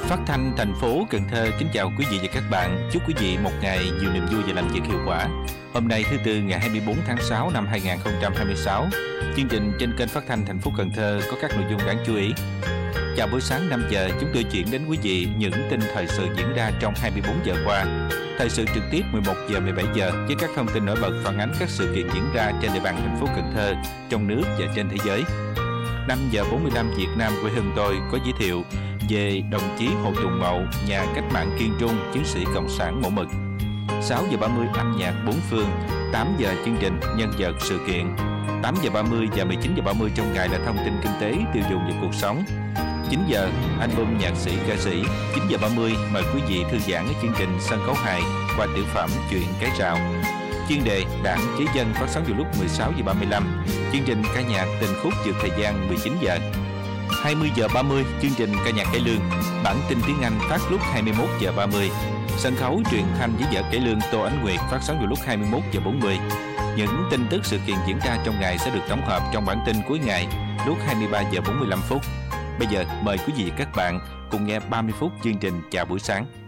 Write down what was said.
Phát thanh thành phố Cần Thơ kính chào quý vị và các bạn. Chúc quý vị một ngày nhiều niềm vui và làm việc hiệu quả. Hôm nay thứ Tư ngày 24 tháng 6 năm 2026, chương trình trên kênh phát thanh thành phố Cần Thơ có các nội dung đáng chú ý. Chào buổi sáng 5 giờ, chúng tôi chuyển đến quý vị những tin thời sự diễn ra trong 24 giờ qua. Thời sự trực tiếp 11 giờ 17 giờ với các thông tin nổi bật phản ánh các sự kiện diễn ra trên địa bàn thành phố Cần Thơ, trong nước và trên thế giới. 5 giờ 45 Việt Nam quê hương tôi có giới thiệu về đồng chí Hồ Tùng Mậu, nhà cách mạng kiên trung, chiến sĩ cộng sản mẫu mực. 6 giờ 30 âm nhạc bốn phương. 8 giờ chương trình nhân vật sự kiện. 8 giờ 30 và 19 giờ 30 trong ngày là thông tin kinh tế, tiêu dùng và cuộc sống. 9 giờ album nhạc sĩ ca sĩ. 9 giờ 30 mời quý vị thư giãn ở chương trình sân khấu hài qua tiểu phẩm chuyện cái rào. Chuyên đề Đảng chế dân phát sóng vào lúc 16 giờ 35. Chương trình ca nhạc tình khúc vượt thời gian 19 giờ. 20 giờ 30 chương trình ca nhạc cải lương. Bản tin tiếng Anh phát lúc 21 giờ 30. Sân khấu truyền thanh với vở cải lương Tô Ánh Nguyệt phát sóng vào lúc 21 giờ 40. Những tin tức sự kiện diễn ra trong ngày sẽ được tổng hợp trong bản tin cuối ngày lúc 23 giờ 45 phút. Bây giờ mời quý vị và các bạn cùng nghe 30 phút chương trình chào buổi sáng.